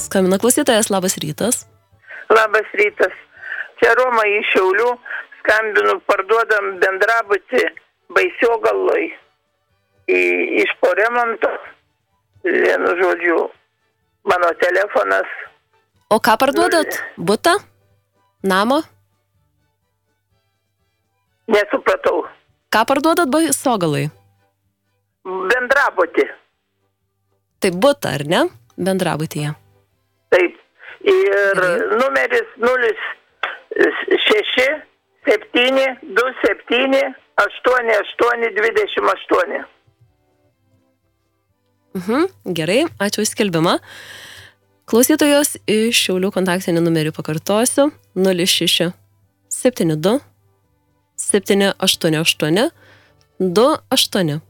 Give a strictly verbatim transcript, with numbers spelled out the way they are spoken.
Skambina klausytojas, labas rytas. Labas rytas. Čia Roma iš Šiaulių. Skambinu, parduodam bendrabutį Baisiogaloj. Iš po remonto. Vienu žodžiu, mano telefonas. O ką parduodat? Butą? Namą? Nesupratau. Ką parduodat Baisogaloj? Bendrabutį. Tai butą, ar ne? Bendrabutyje. Taip. Ir Gerai. numeris nulis šeši septyni du septyni aštuoni aštuoni dvidešimt aštuoni. Mhm, gerai, ačiū už skelbimą. Klausytojos iš Šiaulių kontaktinį numerį pakartosiu. nulis šeši septyni du septyni aštuoni aštuoni du aštuoni.